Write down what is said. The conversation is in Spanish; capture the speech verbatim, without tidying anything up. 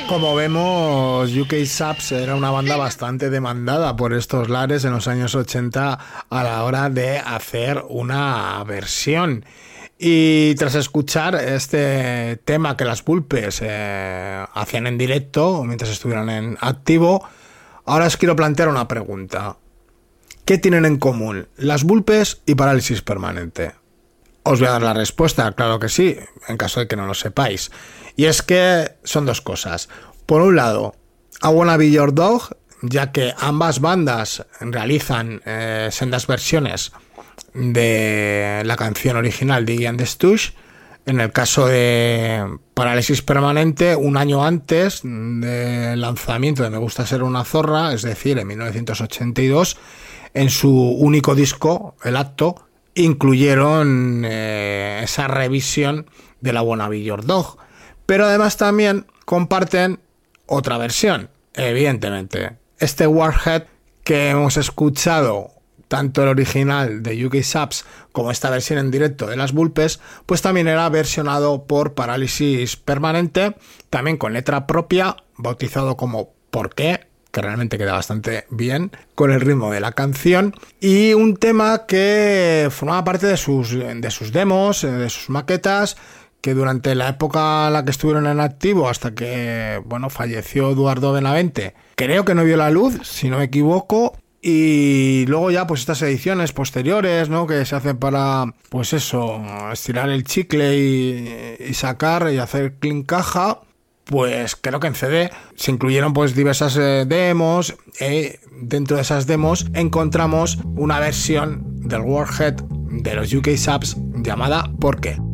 Como vemos, U K Subs era una banda bastante demandada por estos lares en los años ochenta a la hora de hacer una versión. Y tras escuchar este tema que las Vulpes eh, hacían en directo mientras estuvieran en activo, ahora os quiero plantear una pregunta. ¿Qué tienen en común las Vulpes y Parálisis Permanente? Os voy a dar la respuesta, claro que sí, en caso de que no lo sepáis. Y es que son dos cosas. Por un lado, I Wanna Be Your Dog, ya que ambas bandas realizan eh, sendas versiones de la canción original de Iggy and the Stooges. En el caso de Parálisis Permanente, un año antes del lanzamiento de Me Gusta Ser Una Zorra, es decir, en mil novecientos ochenta y dos, en su único disco, El Acto, incluyeron eh, esa revisión de la Wanna Be Your Dog. Pero además también comparten otra versión, evidentemente. Este Warhead que hemos escuchado, tanto el original de U K Subs como esta versión en directo de las Vulpes, pues también era versionado por Parálisis Permanente, también con letra propia, bautizado como ¿Por qué?, que realmente queda bastante bien con el ritmo de la canción, y un tema que formaba parte de sus, de sus demos, de sus maquetas, que durante la época en la que estuvieron en activo, hasta que bueno falleció Eduardo Benavente, creo que no vio la luz, si no me equivoco. Y luego ya pues estas ediciones posteriores, ¿no?, que se hacen para, pues eso, estirar el chicle y, y sacar y hacer clean caja. Pues creo que en C D se incluyeron pues diversas eh, demos, y dentro de esas demos encontramos una versión del Warhead de los U K Subs llamada ¿Por qué?